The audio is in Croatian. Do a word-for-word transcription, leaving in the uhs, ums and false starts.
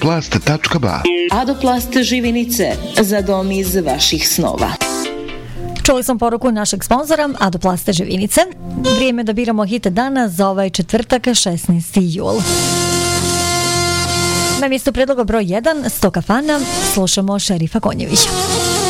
adoplast tačka ba. Adoplast Živinice, za dom iz vaših snova. Čuli smo poruku našeg sponzora Adoplaste Živinice. Vrijeme da biramo hit dana za ovaj četvrtak šesnaesti jul. Na mjestu predloga broj jedan, sto kafana, slušamo Šerifa Konjevića.